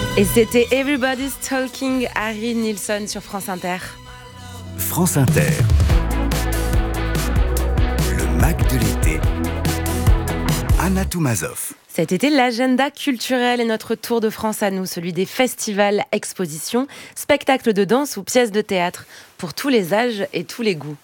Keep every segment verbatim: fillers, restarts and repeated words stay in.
Et c'était Everybody's Talking, Harry Nilsson sur France Inter. France Inter. Le Mac de l'été. Anna Toumazov. Cet été, l'agenda culturel est notre tour de France à nous, celui des festivals, expositions, spectacles de danse ou pièces de théâtre, pour tous les âges et tous les goûts.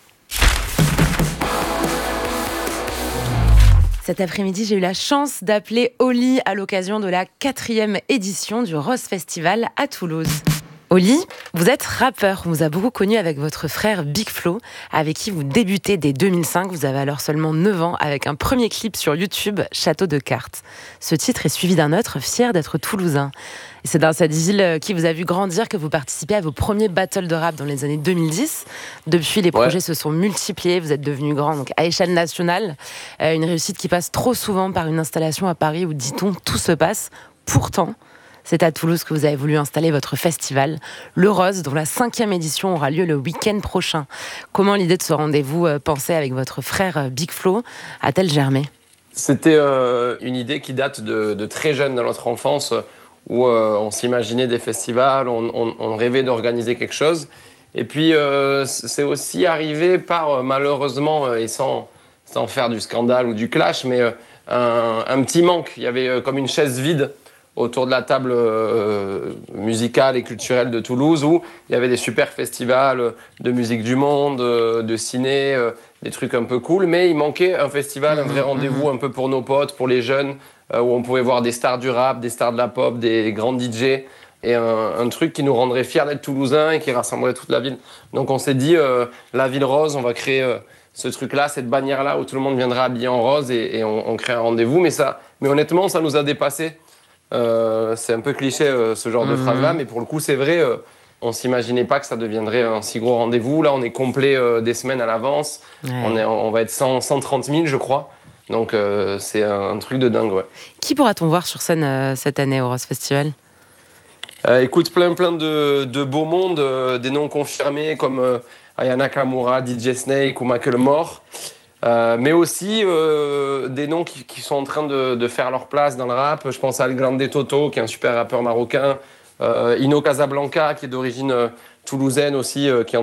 Cet après-midi, j'ai eu la chance d'appeler Oli à l'occasion de la quatrième édition du Rose Festival à Toulouse. Oli, vous êtes rappeur. On vous a beaucoup connu avec votre frère Big Flo, avec qui vous débutez dès deux mille cinq. Vous avez alors seulement neuf ans, avec un premier clip sur YouTube, Château de cartes. Ce titre est suivi d'un autre, Fier d'être toulousain. Et c'est dans cette ville qui vous a vu grandir que vous participez à vos premiers battles de rap dans les années deux mille dix. Depuis, les projets ouais. se sont multipliés, vous êtes devenu grand donc à échelle nationale. Euh, une réussite qui passe trop souvent par une installation à Paris où, dit-on, tout se passe. Pourtant, c'est à Toulouse que vous avez voulu installer votre festival, le Rose, dont la cinquième édition aura lieu le week-end prochain. Comment l'idée de ce rendez-vous euh, pensé avec votre frère euh, Big Flo a-t-elle germé ? C'était euh, une idée qui date de, de très jeune dans notre enfance, où euh, on s'imaginait des festivals, on, on, on rêvait d'organiser quelque chose. Et puis euh, c'est aussi arrivé par, malheureusement, et sans, sans faire du scandale ou du clash, mais euh, un, un petit manque. Il y avait euh, comme une chaise vide autour de la table euh, musicale et culturelle de Toulouse, où il y avait des super festivals de musique du monde, euh, de ciné, euh, des trucs un peu cool, mais il manquait un festival, un vrai rendez-vous un peu pour nos potes, pour les jeunes, euh, où on pouvait voir des stars du rap, des stars de la pop, des grands D J, et un, un truc qui nous rendrait fiers d'être Toulousains et qui rassemblerait toute la ville. Donc on s'est dit, euh, la ville rose, on va créer euh, ce truc-là, cette bannière-là, où tout le monde viendra habillé en rose, et, et on, on crée un rendez-vous, mais, ça, mais honnêtement, ça nous a dépassé. Euh, c'est un peu cliché euh, ce genre mmh. de phrase là, mais pour le coup c'est vrai, euh, on s'imaginait pas que ça deviendrait un si gros rendez-vous. Là on est complet euh, des semaines à l'avance, ouais. on, est, on va être cent, cent trente mille je crois, donc euh, c'est un, un truc de dingue. Ouais. Qui pourra-t-on voir sur scène euh, cette année au Rose Festival ? euh, Écoute, plein plein de, de beaux mondes, euh, des noms confirmés comme euh, Aya Nakamura, D J Snake ou Macklemore. Euh, mais aussi euh, des noms qui, qui sont en train de, de faire leur place dans le rap. Je pense à El Grande Toto, qui est un super rappeur marocain, euh, Ino Casablanca, qui est d'origine euh, toulousaine aussi, euh, qui est en